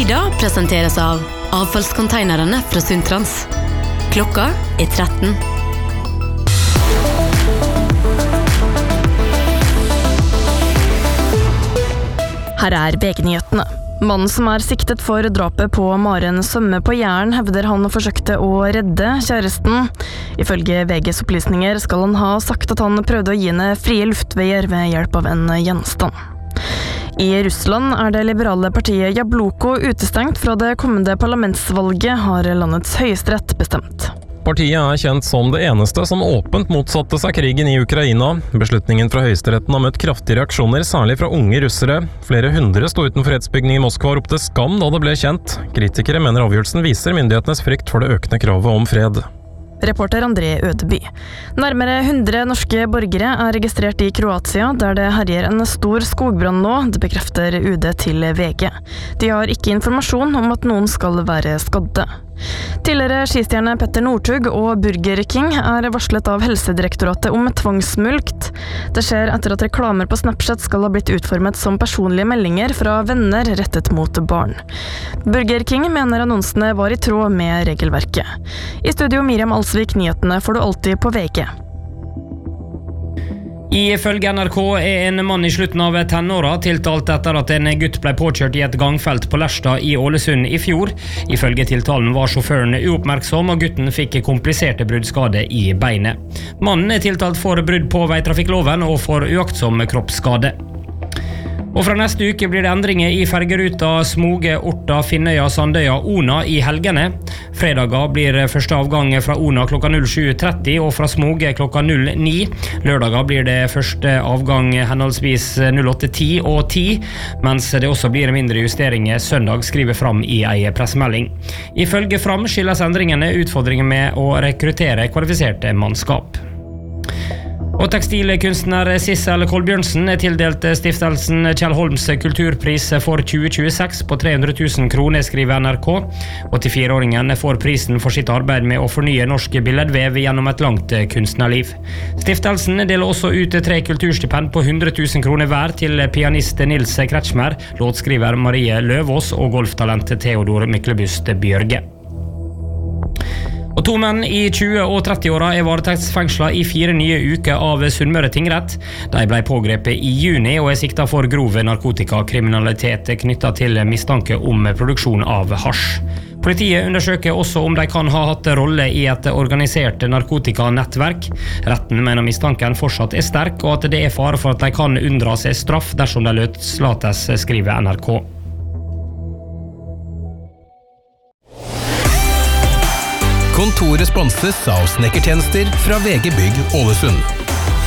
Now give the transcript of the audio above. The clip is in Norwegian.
Lyda presenteres av avfallskonteinerne fra Sundtrans. Klokka 13. Her VG-nyhetene. Mannen som siktet for drapet på Maren Sømme på Jæren hevder han forsøkte å redde kjæresten. Ifølge VGs opplysninger skal han ha sagt at han prøvde å gi henne frie luftveier ved hjelp av en gjenstand. I Russland det liberale partiet Jabloko utestengt fra det kommende parlamentsvalget, har landets høyesterett bestemt. Partiet kjent som det eneste som åpent motsatte seg krigen i Ukraina. Beslutningen fra høyesteretten har møtt kraftige reaksjoner, særlig fra unge russere. Flere hundre sto utenfor rettsbygningen i Moskva og ropte skam da det ble kjent. Kritikere mener avgjørelsen viser myndighetenes frykt for det økende kravet om fred. Reporter André Ødeby. Nærmere 100 norske borgere registrert i Kroatia, der det herjer en stor skogbrann nå, det bekrefter UD til VG. De har ikke informasjon om at noen skal være skadde. Tidligere skistjerne Petter Northug og Burger King varslet av Helsedirektoratet om tvangsmulkt. Det skjer etter at reklamer på Snapchat skal ha blitt utformet som personlige meldinger fra venner rettet mot barn. Burger King mener annonsene var i tråd med regelverket. I studio Miriam Alsvik, nyhetene får du alltid på VG. Ifølge NRK en mann i slutten av tenåra tiltalt etter at en gutt ble påkjørt i et gangfelt på Lerstad i Ålesund i fjor. Ifølge tiltalen var sjåføren uoppmerksom, og gutten fikk kompliserte bruddskade i beinet. Mannen tiltalt for brudd på veitrafikkloven og for uaktsom kroppsskade. Og fra neste uke blir det endringer i fergeruta Smoge, Orta, Finnøya, Sandøya, Ona i helgene. Fredager blir første avgang fra Ona klokka 07.30 og fra Smoge klokka 09. Lørdager blir det første avgang henholdsvis 08.10 og 10, mens det også blir mindre justeringer søndag, skriver Fram i en pressemelding. Ifølge Fram skyldes endringene utfordringer med å rekruttere kvalifiserte mannskap. Og tekstilkunstner Sissel Kolbjørnsen tildelt stiftelsen Kjell Holms kulturpris for 2026 på 300 000 kroner, skriver NRK. 84-åringen får prisen for sitt arbeid med å fornye norsk billedvev gjennom et langt kunstnerliv. Stiftelsen deler også ut 3 kulturstipend på 100 000 kroner hver til pianist Nils Kretschmer, låtskriver Marie Løvås og golftalent Theodor Myklebust Bjørge. Og 2 menn i 20- og 30-åra varetektsfengslet i 4 nye uker av Sunnmøre tingrett. De ble pågrepet i juni og siktet for grov narkotikakriminalitet knyttet til mistanke om produksjon av hasj. Politiet undersøker også om de kan ha hatt rolle i et organisert narkotikanettverk. Retten mener mistanken fortsatt sterk, og at det fare for at de kan unndra seg straff dersom de løslates, skriver NRK. Kontoret sponses av snekkertjenester fra VG Bygg Ålesund.